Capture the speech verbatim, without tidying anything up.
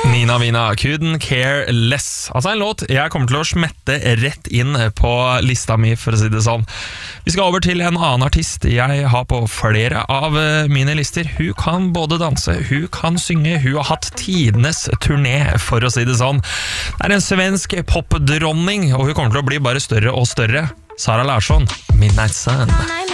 Nina Vina, Couldn't Care Less. Altså en låt jeg kommer til å smette rett inn på lista mi, for å si det sånn. Vi skal over til en annen artist jeg har på flere av mine lister. Hun kan både danse, hun kan synge, hun har hatt tidenes turné, for å si det sånn. Det er en svensk popdronning, og hun kommer til å bli bare større og større. Sara Larsson, Midnight Sun.